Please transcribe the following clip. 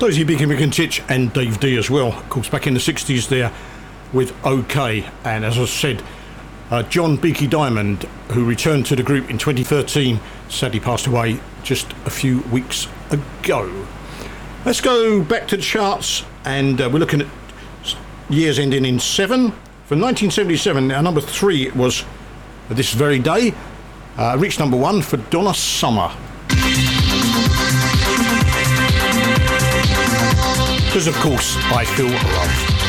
Dozy Beaky McIntich and Dave D as well. Of course, back in the 60s there with OK. And as I said, John Beaky Diamond, who returned to the group in 2013, sadly passed away just a few weeks ago. Let's go back to the charts, and we're looking at years ending in 7. For 1977, our number 3 was This Very Day. Reached number 1 for Donna Summer. Because of course, I Feel Love.